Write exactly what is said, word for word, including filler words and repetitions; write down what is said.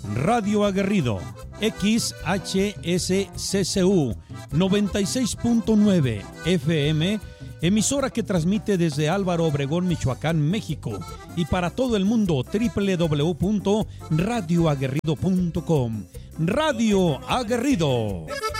Radio Aguerrido, X H S C C U noventa y seis punto nueve F M, emisora que transmite desde Álvaro Obregón, Michoacán, México, y para todo el mundo doble u doble u doble u punto radio aguerrido punto com. Radio Aguerrido.